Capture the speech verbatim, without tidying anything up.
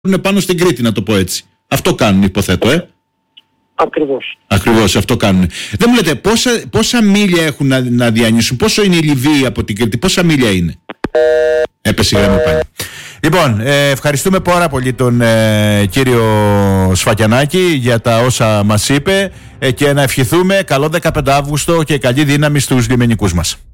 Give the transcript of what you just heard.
είναι πάνω στην Κρήτη, να το πω έτσι. Αυτό κάνουν, υποθέτω, ε. Ακριβώς. Ακριβώς, αυτό κάνουν. Δεν μου λέτε πόσα, πόσα μίλια έχουν να, να διανύσουν, πόσο είναι η Λιβύη από την Κρήτη, πόσα μίλια είναι. Έπεσε η γραμμή πάλι. Λοιπόν, ε, ευχαριστούμε πάρα πολύ τον ε, κύριο Σφακιανάκη για τα όσα μας είπε ε, και να ευχηθούμε καλό δεκαπέντε Αυγούστου και καλή δύναμη στους λιμενικούς μας.